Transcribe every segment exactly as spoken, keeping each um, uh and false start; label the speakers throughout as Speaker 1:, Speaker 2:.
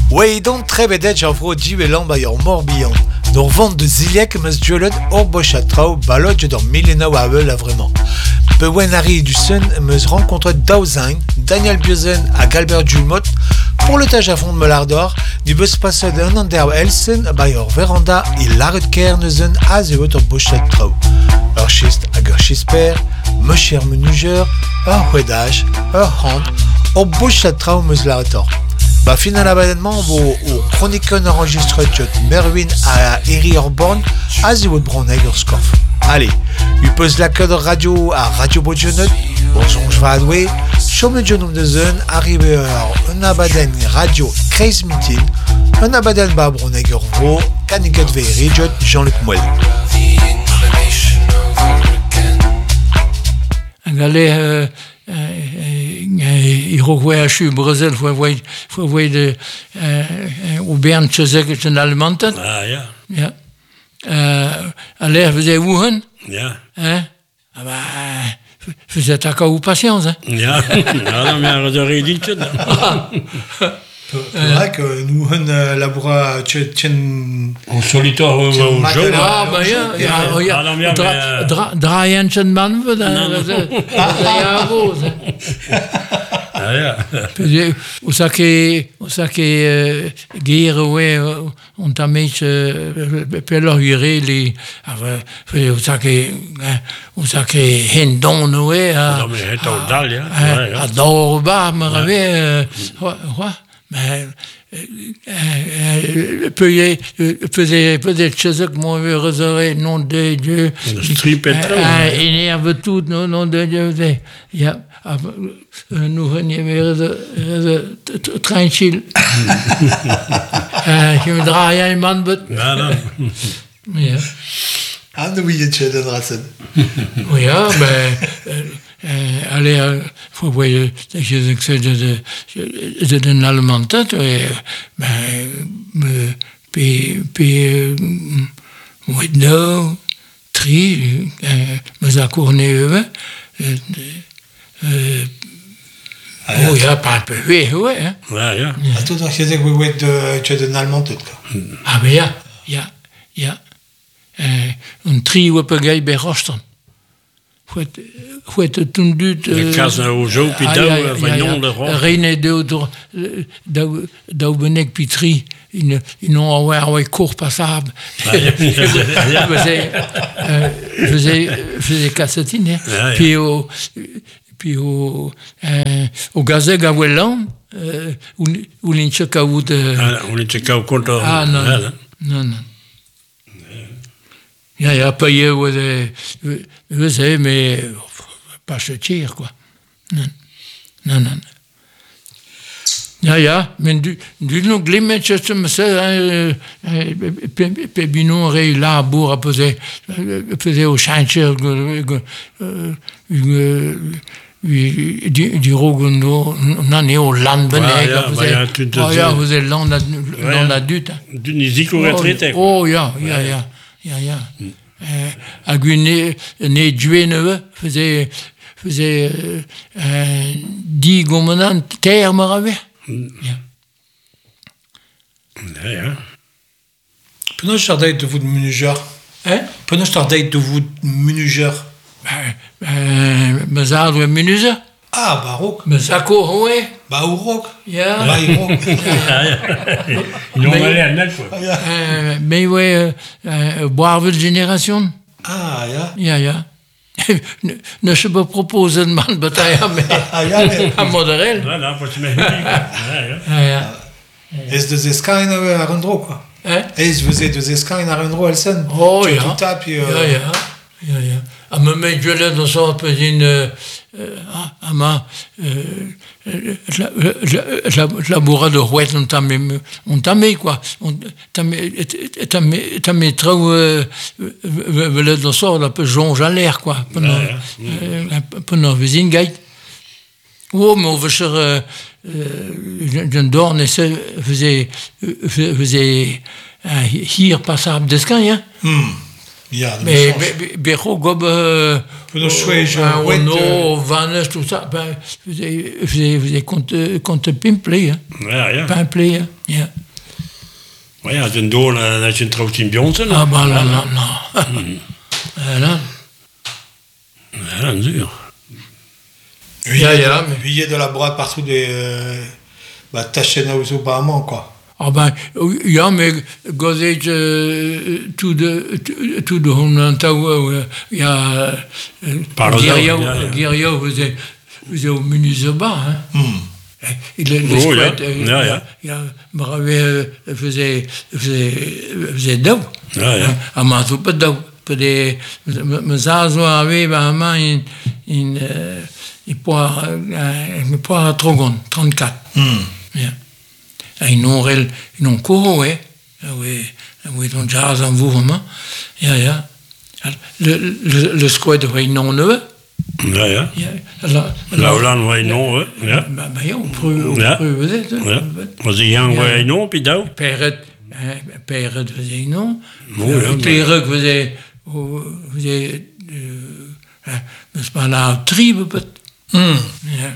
Speaker 1: Ouais, donc très vedette, j'envoie Jivelan Bayer Morbihan. Dans vente de Ziliek, Ms. Jolot, Orbochatrao, Balodge dans Milena Wawel, là vraiment. Bewenari du Sun me rencontre Dauzing, Daniel Biozen à Galbert Julmot pour le tâche à fond de Melardor, du bus passé d'un an der Elsen, Bayer Veranda et Laret Kernesen à Zeot Orbochatrao. Orchiste à Gerchisper, Mosher Menuger, un Huedage, un Hand, Orbochatrao me Zlaretor. Bah, final abonnement au chronique enregistré de Merwin à Eri Orborn à Ziwood Broneggerskorf. Allez, il pose la code radio à Radio Bodjonot, bon son je vais adouer, Chome Jonum de Zun, arrivé un abaden radio Crazy Meeting, un abaden ba Broneggervo, Canigat Veri, Jean-Luc Mouel.
Speaker 2: Allez, euh, Iroquois au Brésil, faut voir, faut voir de au Bern Chazek en Allemagne.
Speaker 3: Ah ja.
Speaker 2: Ja. Euh, allez, vous avez Wuhan?
Speaker 3: Ja.
Speaker 2: Hein? Ah bah, vous êtes à ou patience, hein?
Speaker 3: Ja. Ja, non, mais on aurait dit que.
Speaker 1: C'est vrai que nous, on labora tchen
Speaker 3: en solitaire au jeu.
Speaker 2: Ah bah ja, ja, ja. Draaienchen man, dat dat ja goed.
Speaker 3: Ah ja.
Speaker 2: Hoe zag je, hoe zag je geren we, on t'a mis per l'orgueil les, hoe zag je, hoe zag je hen don we.
Speaker 3: Non mais het al dal ja.
Speaker 2: Adore ba, maar we, quoi? Mais peut-être peut-être chez eux que moi je réserver nom de Dieu énerve tout nom de Dieu il y a nous venons tranquille je me draille un man but
Speaker 1: ja ah oui il est de racine
Speaker 2: oui ah ben Euh, allez, il faut voir, je sais que c'est un allemand, et ben, puis, puis, maintenant, tri, mais à courner eux, oh, il y a pas un peu, oui, oui, hein.
Speaker 3: Ouais, ja.
Speaker 1: À tout à fait, vous êtes tu es d'un allemand, tout cas.
Speaker 2: Ah, mais il y a, il y a, il y a, un tri ou peu gay, ben, Rostand. Hoe toen duurt...
Speaker 3: De kas nou zo, puis daar van non de rond.
Speaker 2: René de daar ben ik pitri, in een oude court passable. Je faisais cassetine, puis au puis au au gazeg à Welland, où l'incheka où de...
Speaker 3: Ah, où l'incheka contre...
Speaker 2: Ah non, non, non. Ja, ja, payer, vous savez, mais pas se tire, quoi. Non, non, non. Ja, ja, men du, du nog glimmet, je me sais, Pébinon, Ré, là, bourg, à poser, poser au chantier, du rogundo, non, et au land, oh, ja, vous êtes land, land adulte.
Speaker 3: Du nisico retraité.
Speaker 2: Oh, ja, ja, ja. Ja, ja. Mm. Euh, à Guinée, né Dueneve, faisait, faisait euh, euh, dix gommans terre maravé.
Speaker 3: Mm. Ja. Ja, ja.
Speaker 1: Pendant que je t'ardais de vous de menuger.
Speaker 2: Hein?
Speaker 1: Pendant que je t'ardais de vous de menuger.
Speaker 2: Ben, ben, mais ça, de menuger.
Speaker 1: Ah, baroque.
Speaker 2: Mais ça court, oui.
Speaker 1: Bah, au rock.
Speaker 2: Ja.
Speaker 1: Bah, au rock.
Speaker 3: Ils ont allé à net, quoi.
Speaker 2: Mais oui, boire de génération.
Speaker 1: Ah, ja.
Speaker 2: Ja, ja. Ne se me propose een man betaille à modérel.
Speaker 3: Ja, nou, wat je mij niet.
Speaker 2: Ja, ja.
Speaker 1: Is de zeskaan à Rendro, quoi.
Speaker 2: Hein?
Speaker 1: Is vous êtes de zeskaan à Rendro, Elsen.
Speaker 2: Oh, ja.
Speaker 1: Tout tape,
Speaker 2: Ja, ja. Ja, ja. À me mettre je l'ai dans son petit à ma la bourra de rouette on t'a mis on t'a mis quoi on t'a mis t'a mis t'a mis trop le dans son un peu jonge à l'air quoi pendant pendant visine gate oh mais on veut sur je dorme et ça faisait faisait hier passable d'escan hein.
Speaker 1: Ja,
Speaker 2: mais Béro gobe
Speaker 1: Ono,
Speaker 2: Vannes, tout ça, ben, vous avez compte compte pimplé, hein.
Speaker 3: Ja, ja.
Speaker 2: Pimplé, hein. Yeah.
Speaker 3: Oui, als een doel, dat je een trouwt in Bjonsen.
Speaker 2: Ah, bah là, là, là. Voilà.
Speaker 3: Ja, dat is duur.
Speaker 1: Oui,
Speaker 2: Ja,
Speaker 1: il y a
Speaker 2: ja,
Speaker 1: de-
Speaker 2: mais-
Speaker 1: il y a de la broade partout des. Euh, bah, Tachena aux Obama, quoi.
Speaker 2: Ah ben, ja, maar gozet to de to de honderd ja,
Speaker 3: Parle
Speaker 2: Guerrier,
Speaker 3: zo, ja, ja.
Speaker 2: Guerrier, we zijn we zijn au municipal, hein.
Speaker 1: Hmm.
Speaker 2: Il est
Speaker 3: Oh, ja.
Speaker 2: euh,
Speaker 3: Ja, ja.
Speaker 2: ja, maar we faisait faisait faisait dou.
Speaker 3: Ja, ja.
Speaker 2: À ma tout pas dou. Pour des me ça zo avait vraiment in in il poire il poire trogon trente-quatre.
Speaker 1: Hmm.
Speaker 2: Ja. En non rel non coro hè. Oui, oui donc jazz en mouvement. Ja ja. Le le le squad ouais non ne.
Speaker 3: Ja, ja.
Speaker 2: Ja. La
Speaker 3: Laulan wij non, hè. Ja.
Speaker 2: Bah bah ja, on peut
Speaker 3: Ja.
Speaker 2: on peut vous êtes.
Speaker 3: Ja. Als die gang
Speaker 2: Ja.
Speaker 3: wij non, puis dat.
Speaker 2: Père père faisait non.
Speaker 3: Non, ja,
Speaker 2: Claire faisait faisait mais c'est pas la tribe peut.
Speaker 1: Hmm.
Speaker 2: Ja.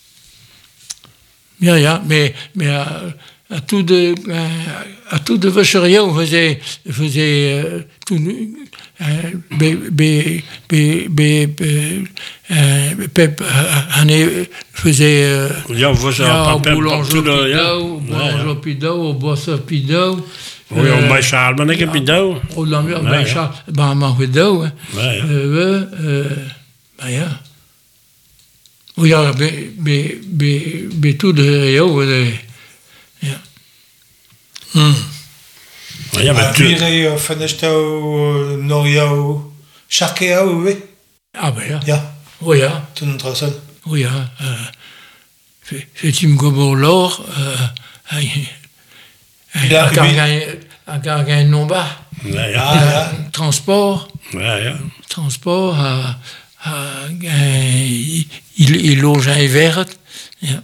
Speaker 2: Ja, ja, mais, mais à, à tout de, à, à tout de vacherie, on faisait, faisait euh, tout, euh, bé, bé, bé, bé, bé, euh, Pep, euh, année, faisait, euh,
Speaker 3: Ja, voor zo.
Speaker 2: ja, au
Speaker 3: Pap-
Speaker 2: boulanger
Speaker 3: partout, là, ja.
Speaker 2: pidou, au boulanger pidou, au bosseur pidou.
Speaker 3: Oui, on bij Charles, ben ik heb je dat.
Speaker 2: Au lambert,
Speaker 3: Ja,
Speaker 2: ben,
Speaker 3: ja.
Speaker 2: Charles, ben, man, pidou, hein.
Speaker 3: Ja, ja.
Speaker 2: Euh, euh, ben, ja. Oui, ja, be, be, be, be tout de, ja, de, ja.
Speaker 1: Hmm.
Speaker 3: Ja, maar tu...
Speaker 1: Vire, Fenestau, Noriao, Charkeau, oui.
Speaker 2: Ah, ben, ja.
Speaker 1: Ja,
Speaker 2: Oui, ja.
Speaker 1: tout notre son.
Speaker 2: Oui, ja. Uh, Tim Gobor-Lor, uh, hij, hij,
Speaker 1: Ja,
Speaker 2: hij kan
Speaker 1: oui.
Speaker 2: geen, hij kan geen nomba.
Speaker 3: Ja, ja.
Speaker 1: Ah, ja.
Speaker 2: Transport,
Speaker 3: Ja, ja.
Speaker 2: transport, uh, uh, il, il loge un vert, ja.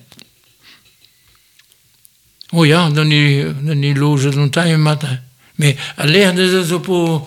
Speaker 2: Oh ja, dan die, dan die loge dan tijd matin. Mais à l'air de ce pour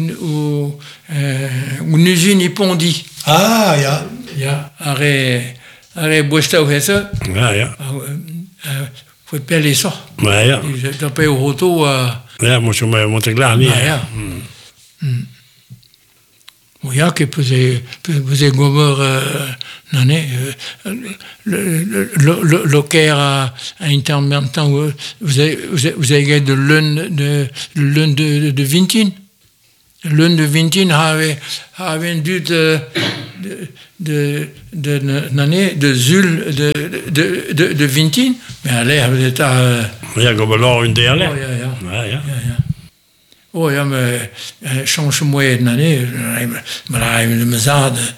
Speaker 2: une usine Ipondi.
Speaker 1: Ah, ja.
Speaker 2: Ja, arrêt, arrêt boestau hesse.
Speaker 3: Ja, ja.
Speaker 2: Faut peler ça.
Speaker 3: Ja, ja.
Speaker 2: Je tapais au auto.
Speaker 3: Ja, moet je maar moet ik klaar niet.
Speaker 2: Ah, ja. Mm. Oh, ja, que faisait faisait gomer nané le le le locaire à intermittent vous avez vous avez vous avez de lune de lune de de Vintin. Lune de Vintin avait avait dû de de de de nané de Zul de de de de Vintin mais allez vous êtes à
Speaker 3: Ja, ik heb wel een deel.
Speaker 2: oh, ja ja
Speaker 3: Ja, ja.
Speaker 2: ja ja. Oh ja, maar uh, change-moi une année, maar hij heeft me zaad.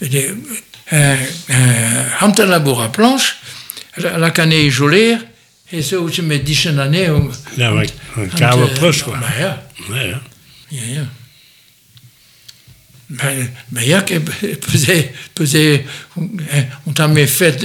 Speaker 2: Hamt een labor à planche, la canne isoleer, en zo je met die année.
Speaker 3: Ja, maar een kamer plus, quoi.
Speaker 2: Maar ja,
Speaker 3: Ja, ja.
Speaker 2: ja, ja. Maar, maar ja, que pesait, pesait, on t'a mis fait,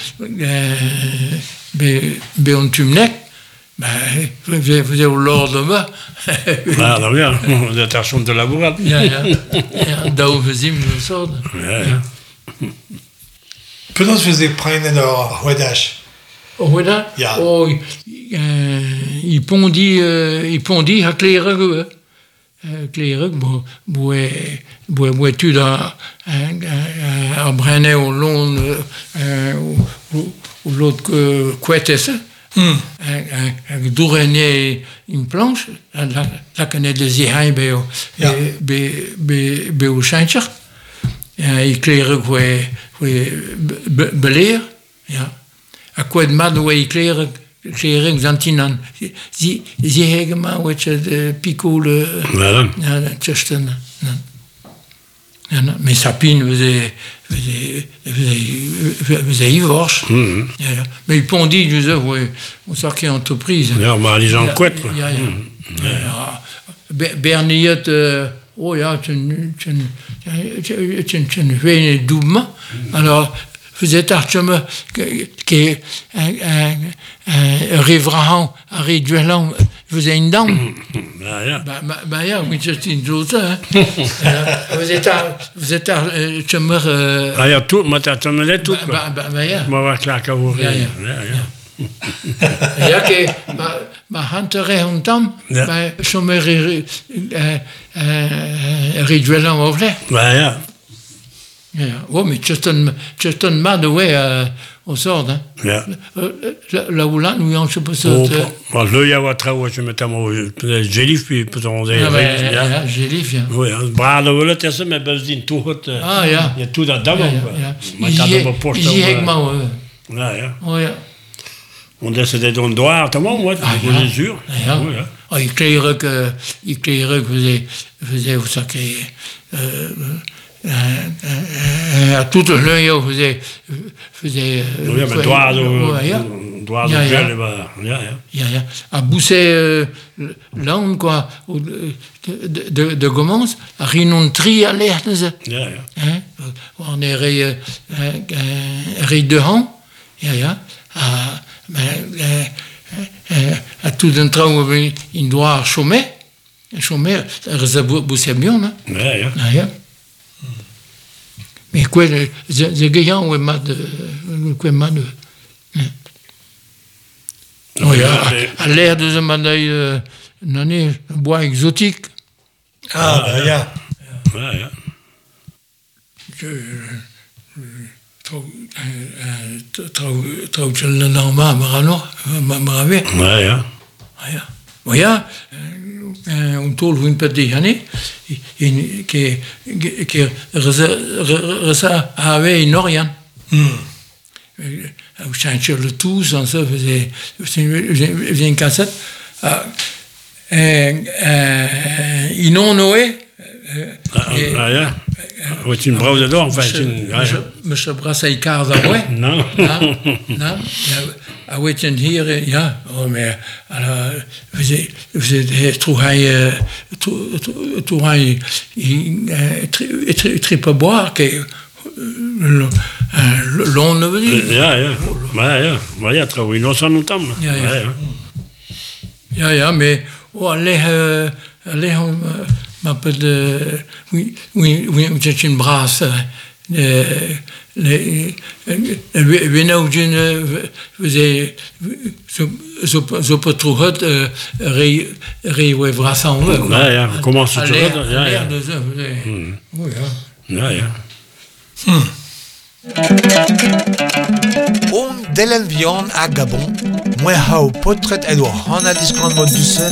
Speaker 2: bij een tumnek. Ben, vous avez au lendemain.
Speaker 3: Ja, dan ja. Dat is zo'n de laborat.
Speaker 2: Ja, ja. Ja, daar faisim we soort.
Speaker 3: Ja, ja.
Speaker 1: Peut-être faisait prendre dans Huadash.
Speaker 2: Oh, voilà.
Speaker 1: Ja.
Speaker 2: Oh, il pondit, il pondit à Clérug. Clérug, boe, boe, boe, tu da, à Brenner au long, ou l'autre couette,
Speaker 1: Hmm.
Speaker 2: Avec dourené une planche, la la canette de zihai be
Speaker 1: Ja.
Speaker 2: be be be au chancher. Il claire quoi quoi beleer. Ja. À quoi de mad ouais il claire claire zantinan. Zi zi hegema which de pico le.
Speaker 3: Ja, dan.
Speaker 2: Ja, tjesten. Ja, mais Sapine faisait, faisait, faisait, faisait Ivorche.
Speaker 3: Mhm.
Speaker 2: Ja, ja. Mais il pondit, je disais, oui, on sort qu'il y a entreprise.
Speaker 3: Ja, maar die zijn kwijt.
Speaker 2: Ja, ja. Ja, ja. Be- Berniet, uh, oh ja, c'est une, c'est une, c'est une, c'est une veine double. Alors, faisait archement que un un riverain, un réduilant, faisait une dame.
Speaker 3: Ja, ja.
Speaker 2: Bah, bah, bah, ja, oui, c'est une chose, hein. Euh, vous êtes à, vous êtes à, euh, chummer, euh,
Speaker 3: Ah ja, tout, maar dat dan net
Speaker 2: bah,
Speaker 3: tout.
Speaker 2: bah, bah, bah, ja.
Speaker 3: Maar waar klaar kan worden.
Speaker 2: Ja, ja.
Speaker 3: Ja, ja.
Speaker 2: Ja, que ma hantere un tam,
Speaker 3: Ja.
Speaker 2: ma chômer rituelant au vrai.
Speaker 3: Ja, ja.
Speaker 2: Ja, oh, mais just een, just een maand away au sort, hein.
Speaker 3: Ja.
Speaker 2: La Oulan, oui, on se peut se.
Speaker 3: Oh, maar leuk ja wat trouwens met hem jelif puis peut on
Speaker 2: Ja,
Speaker 3: dire.
Speaker 2: ja, j'ai lief, ja.
Speaker 3: Oui, braden we het is met benzine toe het.
Speaker 2: Ah, ja.
Speaker 3: Je toe dat dan
Speaker 2: Ja,
Speaker 3: ook.
Speaker 2: ja, ja.
Speaker 3: Maar dat op een post.
Speaker 2: Zie ik maar, hoor.
Speaker 3: Ja, ja.
Speaker 2: Oh, ja.
Speaker 3: On a c'était dans droit, tamam ouais,
Speaker 2: Ah,
Speaker 3: je
Speaker 2: ja.
Speaker 3: vous jure.
Speaker 2: Ja.
Speaker 3: Oui, ja.
Speaker 2: Oh, il clairait que, il clairait que faisait, faisait, vous savez, euh, euh, euh, à toute l'œil, faisait, faisait.
Speaker 3: Oui, maar droit
Speaker 2: Ouais, ja.
Speaker 3: droit
Speaker 2: Ja,
Speaker 3: de
Speaker 2: ja.
Speaker 3: gel, ja, ja.
Speaker 2: Ja, ja. À Bousset, euh, l'âme, quoi, au- de, de, de, de Gommans, à Rinontri, à l'air,
Speaker 3: Ja, ja.
Speaker 2: hein, on est ré, euh, ré de Han, ja, ja, à, ben, euh, euh, à tout d'un train, il doit chômer, chômer, c'est Bousset bien, hein,
Speaker 3: Ja, ja.
Speaker 2: ja, ja. Mais quoi, c'est gagnant, ou est mal, quoi, mal, oh, ja, à l'air de ce mandat, euh, une année, un bois exotique.
Speaker 1: Ah, bah, ja.
Speaker 3: Ja, ja.
Speaker 2: Je trouve que le nom m'a marano, m'a maravé.
Speaker 3: Ja, ja.
Speaker 2: Ja. Maar ja, un tol une petite année, que que resa avait une Orient. Au chantier le tout, sans ça faisait faisait une cassette. Ils ont Noé.
Speaker 3: Ah, ja. Wat je een brouw door, enfin, je ja, ja.
Speaker 2: Monsieur Brassai Carda, ouais.
Speaker 3: Non.
Speaker 2: Non, non. Ah oui, tiens, hier, ja. Oh, mais, alors, vous êtes, vous êtes, trouvé, trouvé, très peu boire, que, l'on ne veut dire.
Speaker 3: Ja, ja. Maar ja, maar ja, trouwens, nog zo'n tam.
Speaker 2: Ja, ja.
Speaker 3: ja.
Speaker 2: Ja, ja, mais, oh, allez, euh, allez, on m'appelle, oui, oui, oui, c'est une brasse, euh, les Vénaudjin faisait zo pas trop hot ré ré ouais vrassan ouais
Speaker 3: Ja, ja, comment se
Speaker 2: l'air
Speaker 3: trouve ja, ja.
Speaker 2: de ça oui
Speaker 3: Ja, ja.
Speaker 1: On delen vian a Gabon, moi hao potret edo hana diskan mod dusen